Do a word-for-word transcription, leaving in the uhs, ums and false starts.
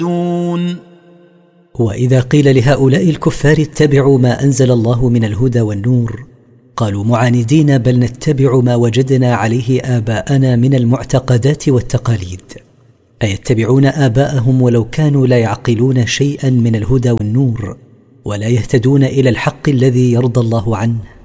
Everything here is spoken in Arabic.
وإذا قيل لهؤلاء الكفار اتبعوا ما أنزل الله من الهدى والنور قالوا معاندين بل نتبع ما وجدنا عليه آباءنا من المعتقدات والتقاليد. أيتبعون آباءهم ولو كانوا لا يعقلون شيئا من الهدى والنور ولا يهتدون إلى الحق الذي يرضى الله عنه؟